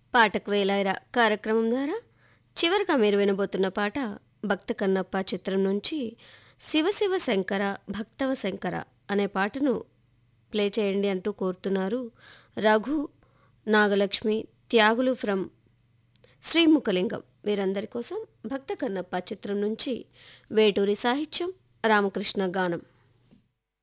పాటకు వేలాయిరా కార్యక్రమం ద్వారా చివరిగా మీరు వినబోతున్న పాట భక్త కన్నప్ప చిత్రం నుంచి శివ శివ శంకర భక్తవ శంకర అనే పాటను ప్లే చేయండి అంటూ కోరుతున్నారు రఘు నాగలక్ష్మి త్యాగులు ఫ్రమ్ శ్రీముఖలింగం. వీరందరి కోసం భక్త కన్నప్ప చిత్రం నుంచి వేటూరి సాహిత్యం రామకృష్ణ గానం.